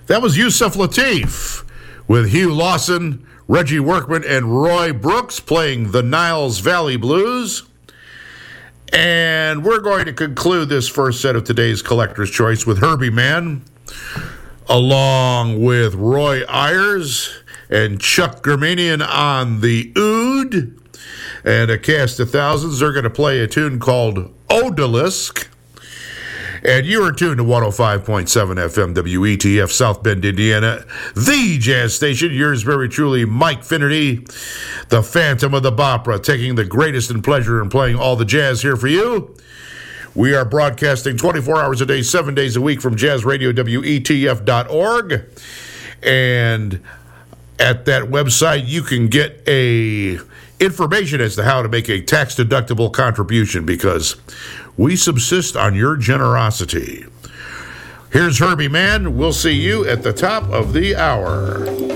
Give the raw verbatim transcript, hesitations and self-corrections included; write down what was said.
That was Yusuf Lateef with Hugh Lawson, Reggie Workman, and Roy Brooks playing the Niles Valley Blues. And we're going to conclude this first set of today's Collector's Choice with Herbie Mann, along with Roy Ayers and Chuck Germanian on the oud. And a cast of thousands are going to play a tune called Odalisque. And you are tuned to one oh five point seven F M W E T F, South Bend, Indiana, the jazz station. Yours very truly, Mike Finnerty, the Phantom of the Bopera, taking the greatest in pleasure in playing all the jazz here for you. We are broadcasting twenty-four hours a day, seven days a week from jazz radio W E T F dot org. And at that website, you can get a information as to how to make a tax-deductible contribution, because we subsist on your generosity. Here's Herbie Mann. We'll see you at the top of the hour.